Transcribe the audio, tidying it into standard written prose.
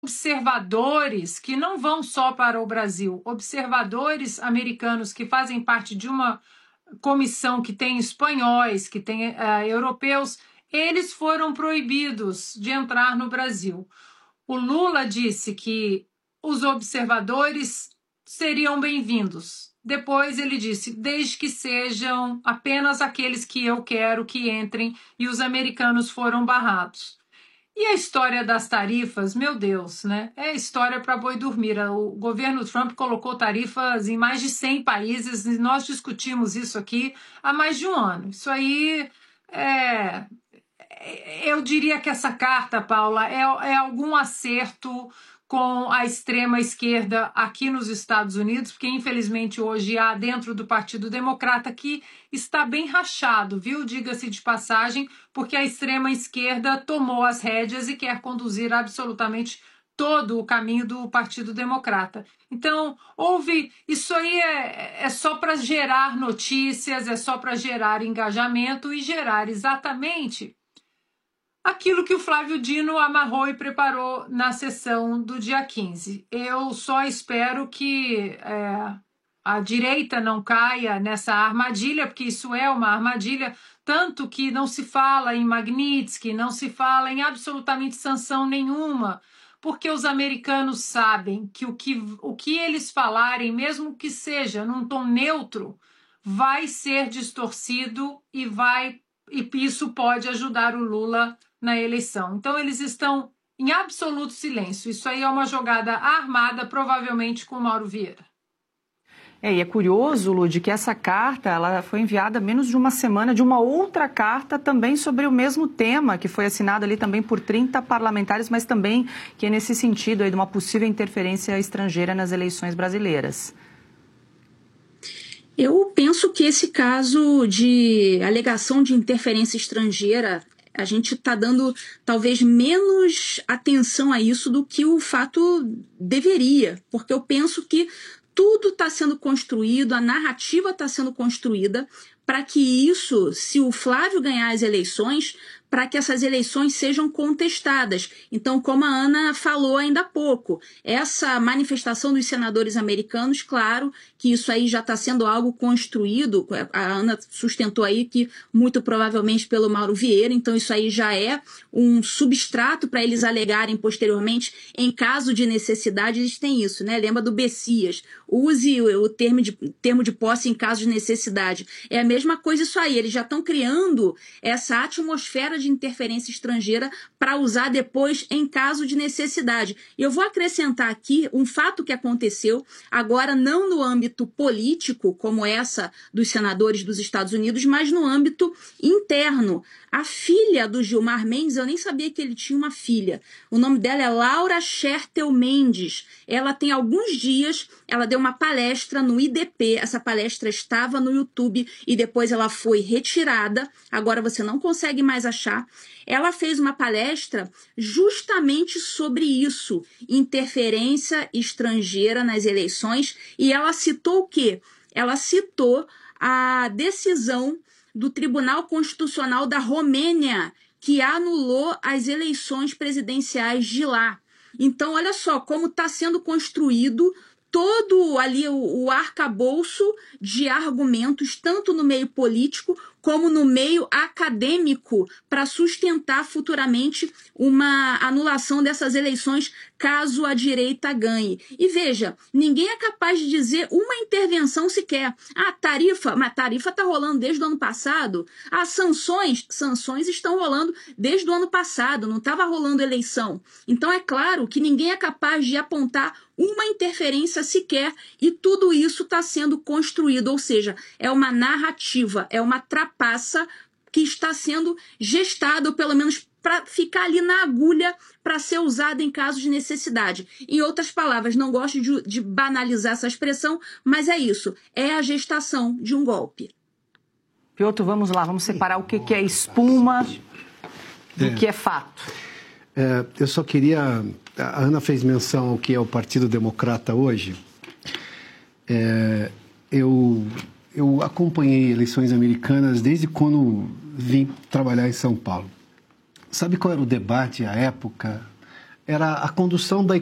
observadores que não vão só para o Brasil, observadores americanos que fazem parte de uma comissão que tem espanhóis, que tem europeus, eles foram proibidos de entrar no Brasil. O Lula disse que os observadores seriam bem-vindos. Depois ele disse, desde que sejam apenas aqueles que eu quero que entrem, e os americanos foram barrados. E a história das tarifas, meu Deus, né? É história para boi dormir. O governo Trump colocou tarifas em mais de 100 países e nós discutimos isso aqui há mais de um ano. Isso aí eu diria que essa carta, Paula, é algum acerto com a extrema-esquerda aqui nos Estados Unidos, porque infelizmente hoje há dentro do Partido Democrata que está bem rachado, viu? Diga-se de passagem, porque a extrema-esquerda tomou as rédeas e quer conduzir absolutamente todo o caminho do Partido Democrata. Então, isso aí é só para gerar notícias, é só para gerar engajamento e gerar exatamente aquilo que o Flávio Dino amarrou e preparou na sessão do dia 15. Eu só espero que a direita não caia nessa armadilha, porque isso é uma armadilha, tanto que não se fala em Magnitsky, não se fala em absolutamente sanção nenhuma, porque os americanos sabem que o que eles falarem, mesmo que seja num tom neutro, vai ser distorcido e isso pode ajudar o Lula na eleição. Então, eles estão em absoluto silêncio. Isso aí é uma jogada armada, provavelmente com o Mauro Vieira. E é curioso, Lud, que essa carta ela foi enviada há menos de uma semana de uma outra carta também sobre o mesmo tema, que foi assinada ali também por 30 parlamentares, mas também que é nesse sentido aí de uma possível interferência estrangeira nas eleições brasileiras. Eu penso que esse caso de alegação de interferência estrangeira, a gente está dando talvez menos atenção a isso do que o fato deveria, porque eu penso que tudo está sendo construído, a narrativa está sendo construída para que isso, se o Flávio ganhar as eleições, para que essas eleições sejam contestadas. Então, como a Ana falou ainda há pouco, essa manifestação dos senadores americanos, claro que isso aí já está sendo algo construído, a Ana sustentou aí que muito provavelmente pelo Mauro Vieira, então isso aí já é um substrato para eles alegarem posteriormente, em caso de necessidade, eles têm isso, né? Lembra do Bessias, use o termo de posse em caso de necessidade. É a mesma coisa isso aí, eles já estão criando essa atmosfera de interferência estrangeira para usar depois em caso de necessidade. E eu vou acrescentar aqui um fato que aconteceu, agora não no âmbito político, como essa dos senadores dos Estados Unidos, mas no âmbito interno. A filha do Gilmar Mendes, eu nem sabia que ele tinha uma filha. O nome dela é Laura Schertel Mendes. Ela tem alguns dias, ela deu uma palestra no IDP. Essa palestra estava no YouTube e depois ela foi retirada. Agora você não consegue mais achar. Ela fez uma palestra justamente sobre isso, interferência estrangeira nas eleições, e ela citou o quê? Ela citou a decisão do Tribunal Constitucional da Romênia, que anulou as eleições presidenciais de lá. Então, olha só como está sendo construído todo ali o arcabouço de argumentos, tanto no meio político como no meio acadêmico, para sustentar futuramente uma anulação dessas eleições caso a direita ganhe. E veja, ninguém é capaz de dizer uma intervenção sequer. A tarifa está rolando desde o ano passado. As sanções estão rolando desde o ano passado, não estava rolando eleição. Então é claro que ninguém é capaz de apontar uma interferência sequer, e tudo isso está sendo construído, ou seja, é uma narrativa, é uma trapaça que está sendo gestada, ou pelo menos para ficar ali na agulha, para ser usada em caso de necessidade. Em outras palavras, não gosto de banalizar essa expressão, mas é isso, é a gestação de um golpe. Piotr, vamos lá, vamos separar o que é espuma do que é fato. Eu só queria... A Ana fez menção ao que é o Partido Democrata hoje. Eu acompanhei eleições americanas desde quando vim trabalhar em São Paulo. Sabe qual era o debate à época? era a condução da